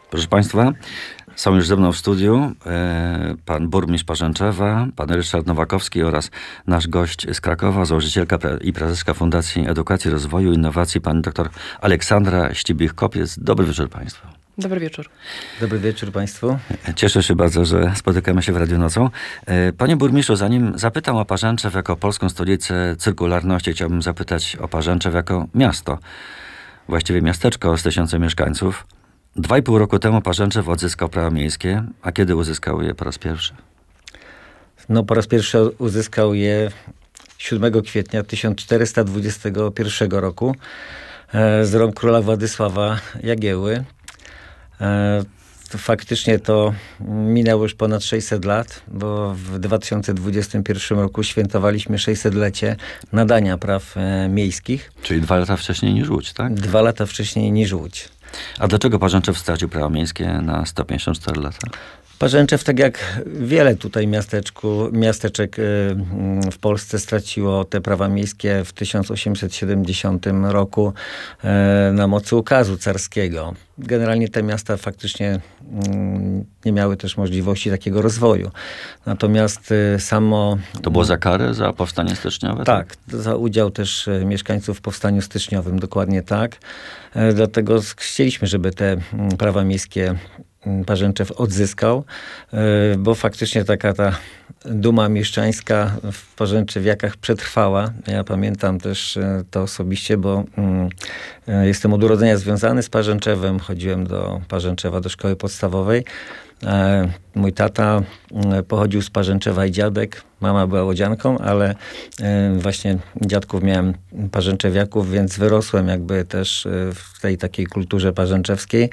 Proszę Państwa, są już ze mną w studiu pan burmistrz Parzęczewa, pan Ryszard Nowakowski oraz nasz gość z Krakowa, założycielka i prezeska Fundacji Edukacji, Rozwoju i Innowacji, pani dr Aleksandra Ścibich-Kopiec. Dobry wieczór Państwu. Dobry wieczór. Dobry wieczór Państwu. Cieszę się bardzo, że spotykamy się w Radiu Nocą. Panie burmistrzu, zanim zapytam o Parzęczew jako polską stolicę cyrkularności, chciałbym zapytać o Parzęczew jako miasto. Właściwie miasteczko z 1000 mieszkańców. 2,5 roku temu Parzęczew odzyskał prawa miejskie. A kiedy uzyskał je po raz pierwszy? Po raz pierwszy uzyskał je 7 kwietnia 1421 roku z rąk króla Władysława Jagieły. Faktycznie to minęło już ponad 600 lat, bo w 2021 roku świętowaliśmy 600-lecie nadania praw miejskich. Czyli 2 lata wcześniej niż Łódź, tak? 2 lata wcześniej niż Łódź. A dlaczego Parzęczew stracił prawa miejskie na 154 lata? Parzęczew, tak jak wiele tutaj miasteczek w Polsce, straciło te prawa miejskie w 1870 roku na mocy ukazu carskiego. Generalnie te miasta faktycznie nie miały też możliwości takiego rozwoju. Natomiast samo... To było za karę, za powstanie styczniowe? Tak, za udział też mieszkańców w powstaniu styczniowym, dokładnie tak. Dlatego chcieliśmy, żeby te prawa miejskie Parzęczew odzyskał, bo faktycznie taka ta duma mieszczańska w Parzęczewiakach przetrwała. Ja pamiętam też to osobiście, bo jestem od urodzenia związany z Parzęczewem. Chodziłem do Parzęczewa, do szkoły podstawowej. Mój tata pochodził z Parzęczewa i dziadek. Mama była łodzianką, ale właśnie dziadków miałem parzęczewiaków, więc wyrosłem jakby też w tej takiej kulturze parzęczewskiej.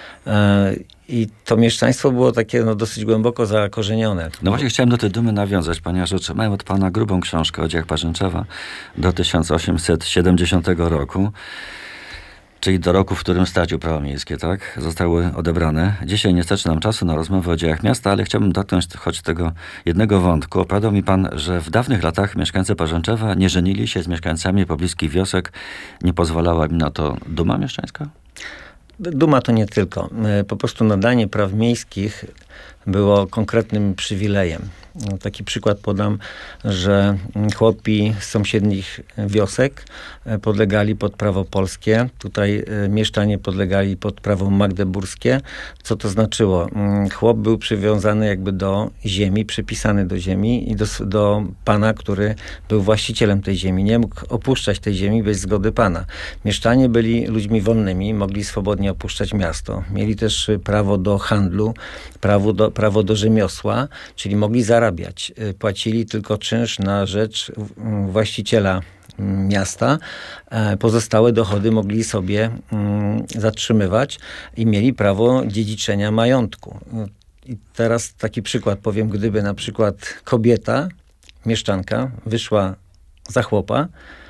I to mieszczaństwo było takie dosyć głęboko zakorzenione. No właśnie chciałem do tej dumy nawiązać, ponieważ otrzymałem od pana grubą książkę o dziejach Parzęczewa do 1870 roku, czyli do roku, w którym stracił prawa miejskie, tak? Zostały odebrane. Dzisiaj nie starczy nam czasu na rozmowę o dziejach miasta, ale chciałbym dotknąć choć tego jednego wątku. Opowiadał mi pan, że w dawnych latach mieszkańcy Parzęczewa nie żenili się z mieszkańcami pobliskich wiosek. Nie pozwalała im na to duma mieszczańska? Duma to nie tylko. Po prostu nadanie praw miejskich było konkretnym przywilejem. Taki przykład podam, że chłopi z sąsiednich wiosek podlegali pod prawo polskie. Tutaj mieszczanie podlegali pod prawo magdeburskie. Co to znaczyło? Chłop był przywiązany jakby do ziemi, przypisany do ziemi i do pana, który był właścicielem tej ziemi. Nie mógł opuszczać tej ziemi bez zgody pana. Mieszczanie byli ludźmi wolnymi, mogli swobodnie opuszczać miasto. Mieli też prawo do handlu, prawo do rzemiosła, czyli mogli zarabiać. Płacili tylko czynsz na rzecz właściciela miasta. Pozostałe dochody mogli sobie zatrzymywać i mieli prawo dziedziczenia majątku. I teraz taki przykład powiem, gdyby na przykład kobieta, mieszczanka, wyszła za chłopa,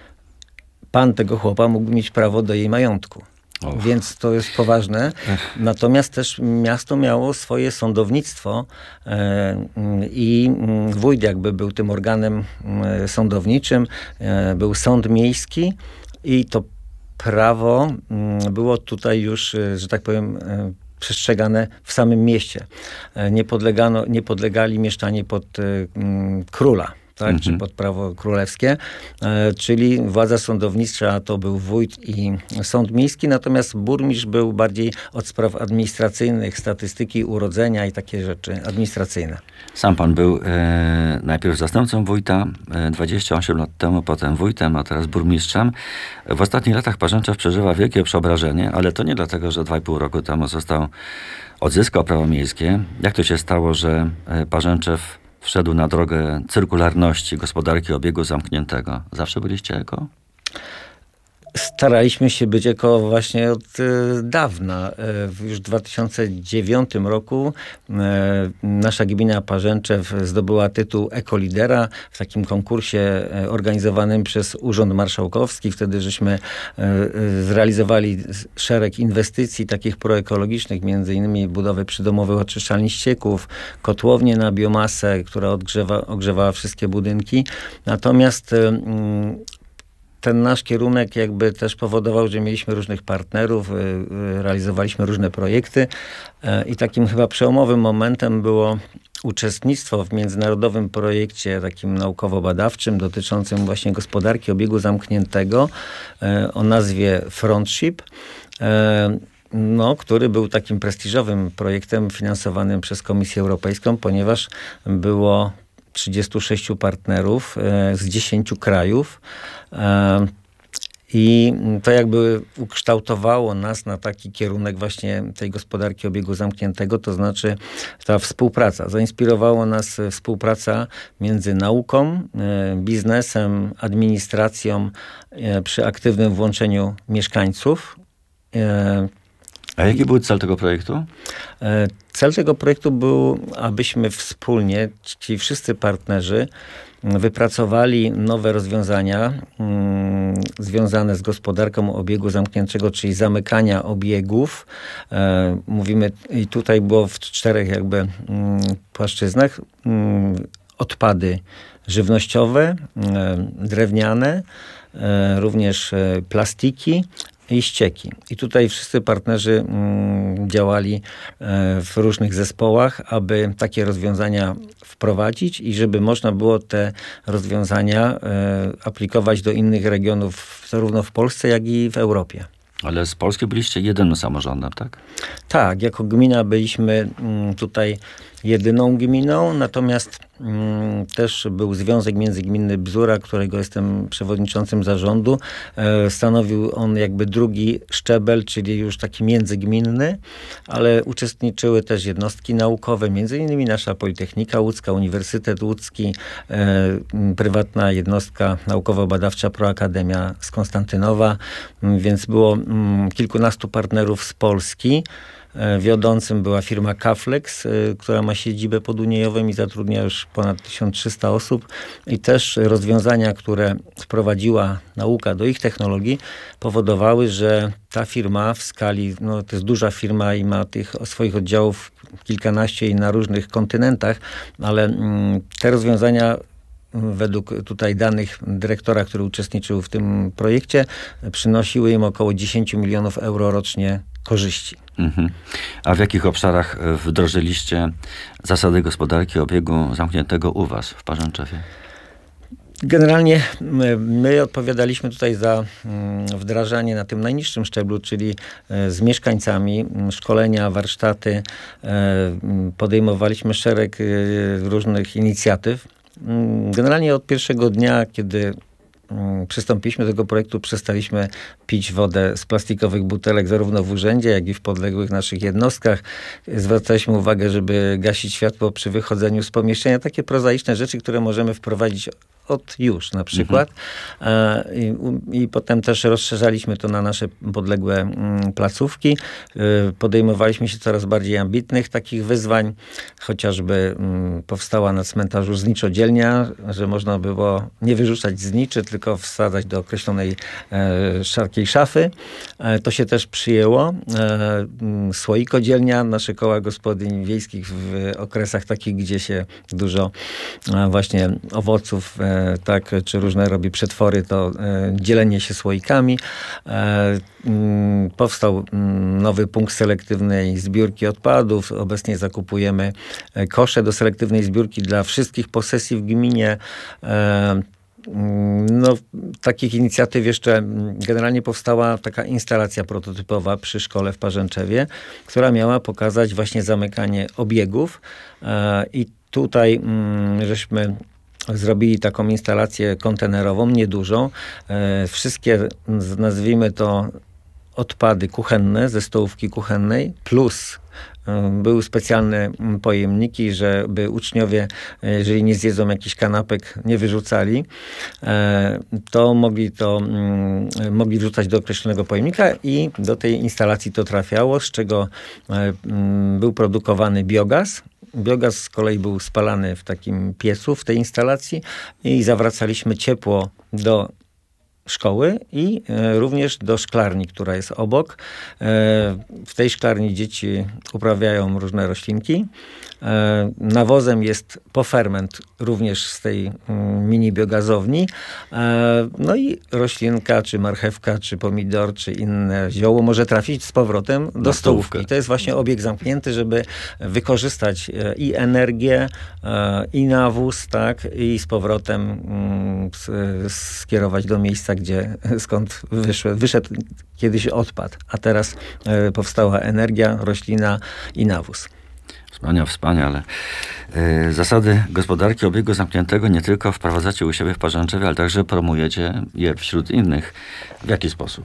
pan tego chłopa mógł mieć prawo do jej majątku. Więc to jest poważne. Natomiast też miasto miało swoje sądownictwo i wójt jakby był tym organem sądowniczym. Był sąd miejski i to prawo było tutaj już, że tak powiem, przestrzegane w samym mieście. Nie podlegali mieszczanie pod króla. Tak, czy pod prawo królewskie, czyli władza sądownicza to był wójt i sąd miejski, natomiast burmistrz był bardziej od spraw administracyjnych, statystyki, urodzenia i takie rzeczy administracyjne. Sam pan był najpierw zastępcą wójta 28 lat temu, potem wójtem, a teraz burmistrzem. W ostatnich latach Parzęczew przeżywa wielkie przeobrażenie, ale to nie dlatego, że 2,5 roku temu odzyskał prawo miejskie. Jak to się stało, że Parzęczew wszedł na drogę cyrkularności, gospodarki obiegu zamkniętego? Zawsze byliście eko? Staraliśmy się być eko właśnie od dawna. Już w 2009 roku nasza gmina Parzęczew zdobyła tytuł ekolidera w takim konkursie organizowanym przez Urząd Marszałkowski. Wtedy żeśmy zrealizowali szereg inwestycji takich proekologicznych, między innymi budowę przydomowych oczyszczalni ścieków, kotłownię na biomasę, która ogrzewała wszystkie budynki. Natomiast ten nasz kierunek jakby też powodował, że mieliśmy różnych partnerów, realizowaliśmy różne projekty i takim chyba przełomowym momentem było uczestnictwo w międzynarodowym projekcie takim naukowo-badawczym dotyczącym właśnie gospodarki obiegu zamkniętego o nazwie Frontship, który był takim prestiżowym projektem finansowanym przez Komisję Europejską, ponieważ było 36 partnerów z 10 krajów. I to jakby ukształtowało nas na taki kierunek właśnie tej gospodarki obiegu zamkniętego, to znaczy ta współpraca. Zainspirowało nas współpraca między nauką, biznesem, administracją przy aktywnym włączeniu mieszkańców. A jaki był cel tego projektu? Cel tego projektu był, abyśmy wspólnie, ci wszyscy partnerzy, wypracowali nowe rozwiązania związane z gospodarką obiegu zamkniętego, czyli zamykania obiegów. Mówimy, i tutaj było w 4 jakby płaszczyznach. Odpady żywnościowe, drewniane, również plastiki i ścieki. I tutaj wszyscy partnerzy działali w różnych zespołach, aby takie rozwiązania wprowadzić i żeby można było te rozwiązania aplikować do innych regionów, zarówno w Polsce, jak i w Europie. Ale z Polski byliście jedynym samorządem, tak? Tak, jako gmina byliśmy tutaj jedyną gminą, natomiast też był Związek Międzygminny Bzura, którego jestem przewodniczącym zarządu. Stanowił on jakby drugi szczebel, czyli już taki międzygminny, ale uczestniczyły też jednostki naukowe, między innymi nasza Politechnika Łódzka, Uniwersytet Łódzki, prywatna jednostka naukowo-badawcza Proakademia z Konstantynowa, więc było kilkunastu partnerów z Polski. Wiodącym była firma Kaflex, która ma siedzibę pod Uniejowem i zatrudnia już ponad 1300 osób. I też rozwiązania, które wprowadziła nauka do ich technologii, powodowały, że ta firma w skali, to jest duża firma i ma tych swoich oddziałów kilkanaście i na różnych kontynentach, ale te rozwiązania według tutaj danych dyrektora, który uczestniczył w tym projekcie, przynosiły im około 10 milionów euro rocznie korzyści. A w jakich obszarach wdrożyliście zasady gospodarki obiegu zamkniętego u was w Parzęczewie? Generalnie my odpowiadaliśmy tutaj za wdrażanie na tym najniższym szczeblu, czyli z mieszkańcami, szkolenia, warsztaty. Podejmowaliśmy szereg różnych inicjatyw. Generalnie od pierwszego dnia, kiedy przystąpiliśmy do tego projektu, przestaliśmy pić wodę z plastikowych butelek zarówno w urzędzie, jak i w podległych naszych jednostkach. Zwracaliśmy uwagę, żeby gasić światło przy wychodzeniu z pomieszczenia. Takie prozaiczne rzeczy, które możemy wprowadzić od już na przykład. I potem też rozszerzaliśmy to na nasze podległe placówki. Podejmowaliśmy się coraz bardziej ambitnych takich wyzwań. Chociażby powstała na cmentarzu zniczodzielnia, że można było nie wyrzucać zniczy, tylko wsadzać do określonej szarkiej szafy. To się też przyjęło. Słoikodzielnia, nasze koła gospodyń wiejskich w okresach takich, gdzie się dużo właśnie owoców, tak, czy różne robi przetwory, to dzielenie się słoikami. Powstał nowy punkt selektywnej zbiórki odpadów. Obecnie zakupujemy kosze do selektywnej zbiórki dla wszystkich posesji w gminie. Takich inicjatyw jeszcze generalnie powstała taka instalacja prototypowa przy szkole w Parzęczewie, która miała pokazać właśnie zamykanie obiegów i tutaj żeśmy zrobili taką instalację kontenerową, niedużą. Wszystkie, nazwijmy to, odpady kuchenne ze stołówki kuchennej plus były specjalne pojemniki, żeby uczniowie, jeżeli nie zjedzą jakichś kanapek, nie wyrzucali, to mogli wrzucać do określonego pojemnika i do tej instalacji to trafiało, z czego był produkowany biogaz. Biogaz z kolei był spalany w takim piecu w tej instalacji i zawracaliśmy ciepło do szkoły i również do szklarni, która jest obok. W tej szklarni dzieci uprawiają różne roślinki. Nawozem jest poferment również z tej mini biogazowni. No i roślinka, czy marchewka, czy pomidor, czy inne zioło może trafić z powrotem do stołówki. To jest właśnie obieg zamknięty, żeby wykorzystać i energię, i nawóz, tak, i z powrotem skierować do miejsca, skąd wyszedł kiedyś odpad, a teraz powstała energia, roślina i nawóz. Wspaniale. Zasady gospodarki obiegu zamkniętego nie tylko wprowadzacie u siebie w Parzęczewie, ale także promujecie je wśród innych. W jaki sposób?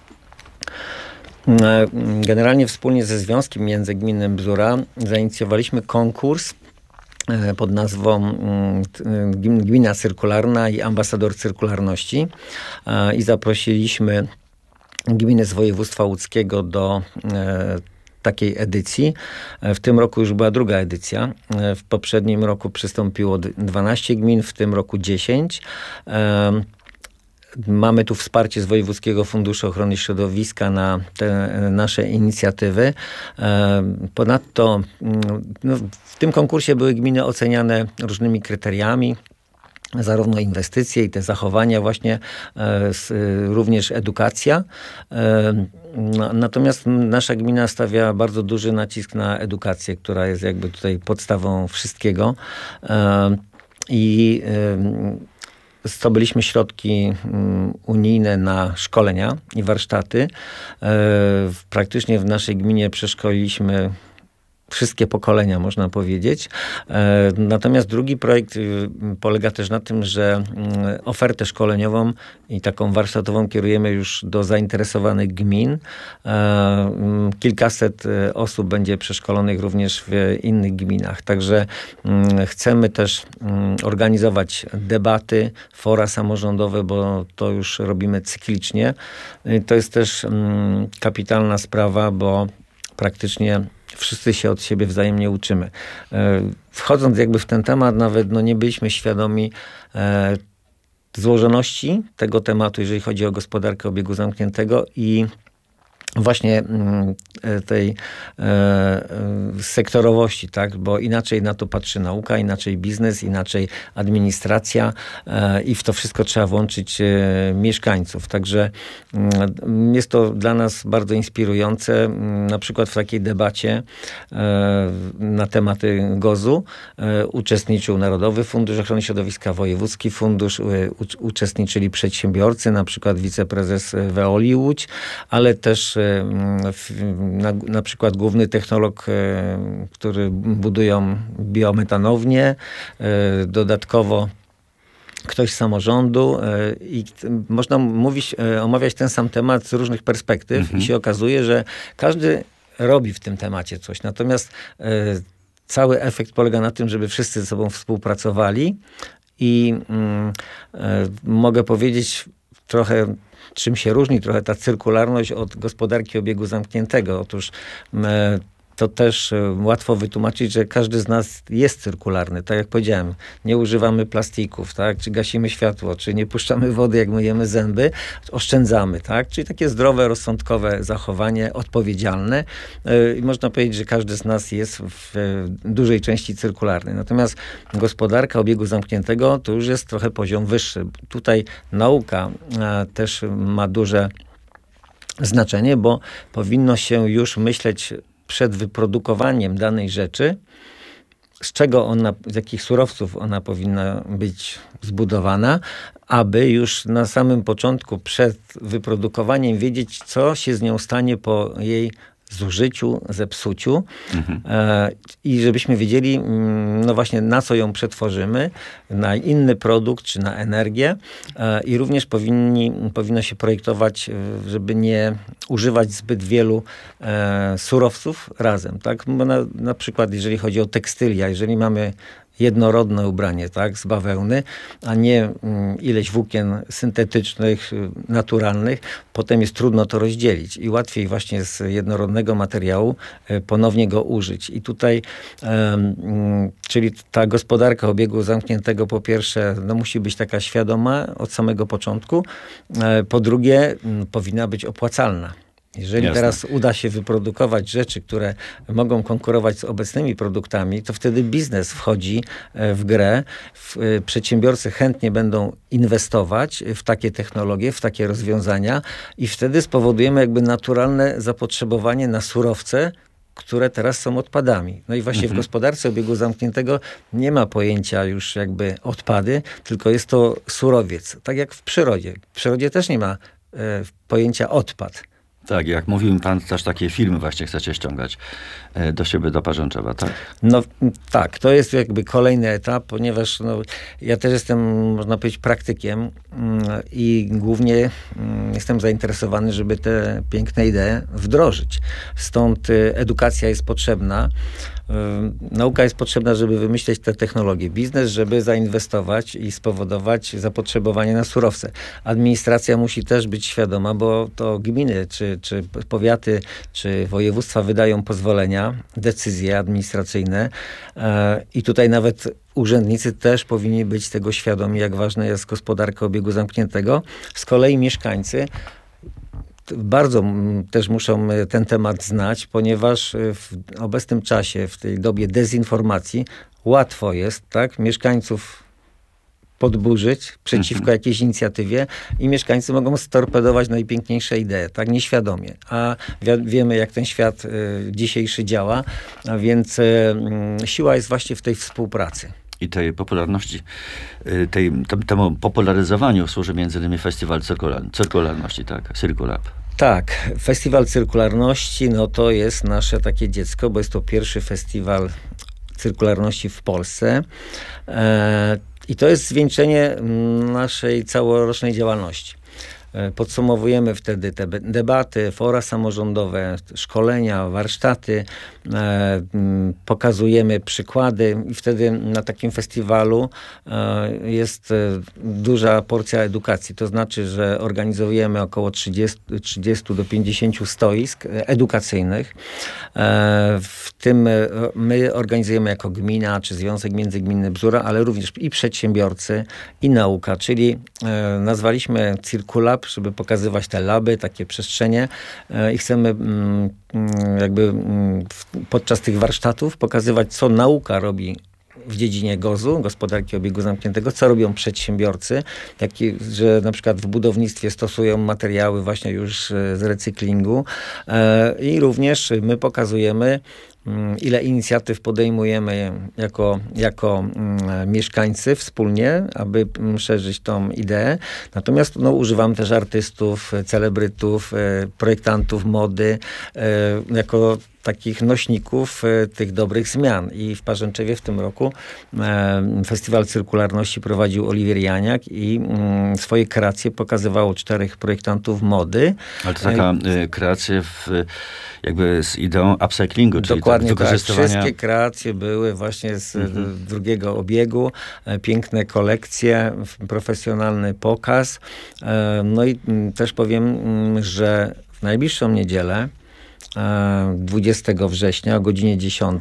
Generalnie wspólnie ze Związkiem Międzygminnym Bzura zainicjowaliśmy konkurs pod nazwą Gmina Cyrkularna i Ambasador Cyrkularności i zaprosiliśmy gminy z województwa łódzkiego do takiej edycji. W tym roku już była druga edycja. W poprzednim roku przystąpiło 12 gmin, w tym roku 10. Mamy tu wsparcie z Wojewódzkiego Funduszu Ochrony Środowiska na te nasze inicjatywy. Ponadto w tym konkursie były gminy oceniane różnymi kryteriami, zarówno inwestycje i te zachowania właśnie, również edukacja. Natomiast nasza gmina stawia bardzo duży nacisk na edukację, która jest jakby tutaj podstawą wszystkiego. I zdobyliśmy środki unijne na szkolenia i warsztaty. Praktycznie w naszej gminie przeszkoliliśmy wszystkie pokolenia, można powiedzieć. Natomiast drugi projekt polega też na tym, że ofertę szkoleniową i taką warsztatową kierujemy już do zainteresowanych gmin. Kilkaset osób będzie przeszkolonych również w innych gminach. Także chcemy też organizować debaty, fora samorządowe, bo to już robimy cyklicznie. To jest też kapitalna sprawa, bo praktycznie wszyscy się od siebie wzajemnie uczymy. Wchodząc jakby w ten temat, nawet nie byliśmy świadomi złożoności tego tematu, jeżeli chodzi o gospodarkę obiegu zamkniętego i właśnie tej sektorowości, tak? Bo inaczej na to patrzy nauka, inaczej biznes, inaczej administracja i w to wszystko trzeba włączyć mieszkańców. Także jest to dla nas bardzo inspirujące. Na przykład w takiej debacie na tematy GOZ-u uczestniczył Narodowy Fundusz Ochrony Środowiska, Wojewódzki Fundusz, uczestniczyli przedsiębiorcy, na przykład wiceprezes Veoli Łódź, ale też na przykład główny technolog, który budują biometanownię, dodatkowo ktoś z samorządu i można omawiać ten sam temat z różnych perspektyw i się okazuje, że każdy robi w tym temacie coś. Natomiast cały efekt polega na tym, żeby wszyscy ze sobą współpracowali i mogę powiedzieć trochę, czym się różni trochę ta cyrkularność od gospodarki obiegu zamkniętego. Otóż to też łatwo wytłumaczyć, że każdy z nas jest cyrkularny. Tak jak powiedziałem, nie używamy plastików, tak? Czy gasimy światło, czy nie puszczamy wody, jak myjemy zęby, oszczędzamy, tak? Czyli takie zdrowe, rozsądkowe zachowanie, odpowiedzialne. I można powiedzieć, że każdy z nas jest w dużej części cyrkularny. Natomiast gospodarka obiegu zamkniętego to już jest trochę poziom wyższy. Tutaj nauka też ma duże znaczenie, bo powinno się już myśleć przed wyprodukowaniem danej rzeczy, z jakich surowców ona powinna być zbudowana, aby już na samym początku, przed wyprodukowaniem wiedzieć, co się z nią stanie po jej zużyciu, zepsuciu i żebyśmy wiedzieli, no właśnie na co ją przetworzymy, na inny produkt czy na energię i również powinno się projektować, żeby nie używać zbyt wielu surowców razem, tak? Bo na przykład jeżeli chodzi o tekstylia, jeżeli mamy jednorodne ubranie, tak, z bawełny, a nie ileś włókien syntetycznych, naturalnych. Potem jest trudno to rozdzielić i łatwiej właśnie z jednorodnego materiału ponownie go użyć. I tutaj, czyli ta gospodarka obiegu zamkniętego, po pierwsze, no, musi być taka świadoma od samego początku. Po drugie, powinna być opłacalna. Jeżeli Jasne. teraz uda się wyprodukować rzeczy, które mogą konkurować z obecnymi produktami, to wtedy biznes wchodzi w grę. Przedsiębiorcy chętnie będą inwestować w takie technologie, w takie rozwiązania i wtedy spowodujemy jakby naturalne zapotrzebowanie na surowce, które teraz są odpadami. No i właśnie w gospodarce obiegu zamkniętego nie ma pojęcia już jakby odpady, tylko jest to surowiec. Tak jak w przyrodzie. W przyrodzie też nie ma pojęcia odpad. Tak, jak mówił mi pan, też takie filmy właśnie chcecie ściągać do siebie, do Parzęczewa, tak? No tak, to jest jakby kolejny etap, ponieważ no, ja też jestem, można powiedzieć, praktykiem i głównie jestem zainteresowany, żeby te piękne idee wdrożyć. Stąd edukacja jest potrzebna. Nauka jest potrzebna, żeby wymyśleć te technologie. Biznes, żeby zainwestować i spowodować zapotrzebowanie na surowce. Administracja musi też być świadoma, bo to gminy, czy powiaty, czy województwa wydają pozwolenia, decyzje administracyjne i tutaj nawet urzędnicy też powinni być tego świadomi, jak ważna jest gospodarka obiegu zamkniętego. Z kolei mieszkańcy bardzo też muszą ten temat znać, ponieważ w obecnym czasie, w tej dobie dezinformacji, łatwo jest, tak, mieszkańców podburzyć przeciwko jakiejś inicjatywie i mieszkańcy mogą storpedować najpiękniejsze idee, tak, nieświadomie. A wiemy, jak ten świat dzisiejszy działa, a więc siła jest właśnie w tej współpracy. I tej popularności, temu popularyzowaniu służy między innymi Festiwal Cyrkularności, tak? Circulab. Tak, Festiwal Cyrkularności, no to jest nasze takie dziecko, bo jest to pierwszy festiwal cyrkularności w Polsce. I to jest zwieńczenie naszej całorocznej działalności. Podsumowujemy wtedy te debaty, fora samorządowe, szkolenia, warsztaty, pokazujemy przykłady i wtedy na takim festiwalu jest duża porcja edukacji. To znaczy, że organizujemy około 30 do 50 stoisk edukacyjnych. W tym my organizujemy jako gmina, czy Związek Międzygminny Bzura, ale również i przedsiębiorcy, i nauka, czyli nazwaliśmy Circulab, żeby pokazywać te laby, takie przestrzenie i chcemy jakby podczas tych warsztatów pokazywać, co nauka robi w dziedzinie GOZ-u, gospodarki obiegu zamkniętego, co robią przedsiębiorcy, że na przykład w budownictwie stosują materiały właśnie już z recyklingu i również my pokazujemy, ile inicjatyw podejmujemy jako mieszkańcy wspólnie, aby szerzyć tą ideę. Natomiast no, używam też artystów, celebrytów, projektantów mody, jako takich nośników tych dobrych zmian. I w Parzęczewie w tym roku Festiwal Cyrkularności prowadził Oliwier Janiak i swoje kreacje pokazywało 4 projektantów mody. Ale to taka kreacja jakby z ideą upcyclingu, czyli dokładnie tak. wykorzystywania... Wszystkie kreacje były właśnie z drugiego obiegu. Piękne kolekcje, profesjonalny pokaz. No i też powiem, że w najbliższą niedzielę 20 września o godzinie 10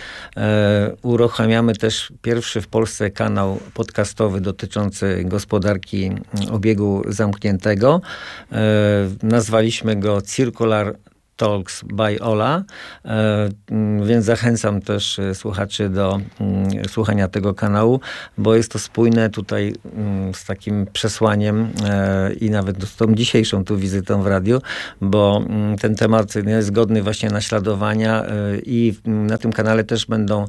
uruchamiamy też pierwszy w Polsce kanał podcastowy dotyczący gospodarki obiegu zamkniętego. Nazwaliśmy go Circular Talks by Ola, więc zachęcam też słuchaczy do słuchania tego kanału, bo jest to spójne tutaj z takim przesłaniem i nawet z tą dzisiejszą tu wizytą w radiu, bo ten temat jest godny właśnie naśladowania i na tym kanale też będą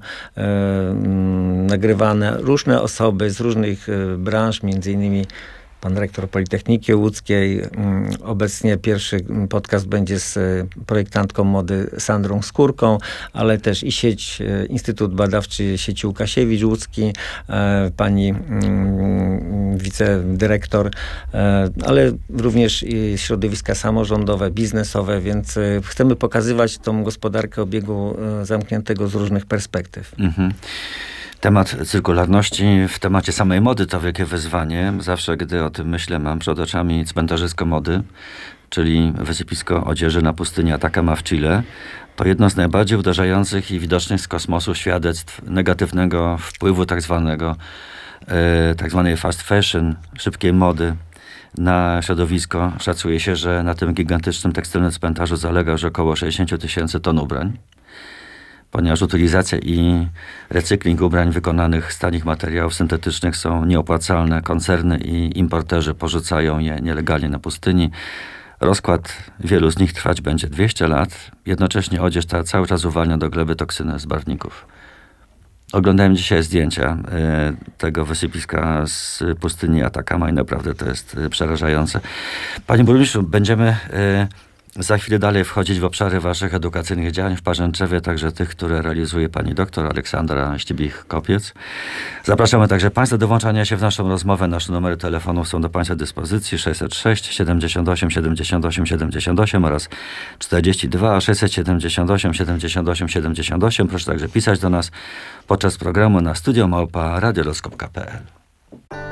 nagrywane różne osoby z różnych branż, między innymi pan rektor Politechniki Łódzkiej. Obecnie pierwszy podcast będzie z projektantką mody Sandrą Skórką, ale też i Instytut Badawczy Sieci Łukasiewicz Łódzki, pani wicedyrektor, ale również i środowiska samorządowe, biznesowe, więc chcemy pokazywać tą gospodarkę obiegu zamkniętego z różnych perspektyw. Temat cyrkularności w temacie samej mody to wielkie wyzwanie. Zawsze, gdy o tym myślę, mam przed oczami cmentarzysko mody, czyli wysypisko odzieży na pustyni Atacama w Chile. To jedno z najbardziej uderzających i widocznych z kosmosu świadectw negatywnego wpływu tak zwanej fast fashion, szybkiej mody na środowisko. Szacuje się, że na tym gigantycznym tekstylnym cmentarzu zalega już około 60 000 ton ubrań, ponieważ utylizacja i recykling ubrań wykonanych z tanich materiałów syntetycznych są nieopłacalne. Koncerny i importerzy porzucają je nielegalnie na pustyni. Rozkład wielu z nich trwać będzie 200 lat. Jednocześnie odzież ta cały czas uwalnia do gleby toksyny z barwników. Oglądałem dzisiaj zdjęcia tego wysypiska z pustyni Atacama i naprawdę to jest przerażające. Panie burmistrzu, będziemy za chwilę dalej wchodzić w obszary waszych edukacyjnych działań w Parzęczewie, także tych, które realizuje pani doktor Aleksandra Ścibich-Kopiec. Zapraszamy także państwa do włączania się w naszą rozmowę. Nasze numery telefonów są do państwa dyspozycji 606 78 78 78 oraz 42 678 78 78. Proszę także pisać do nas podczas programu na studio@radioloskop.pl.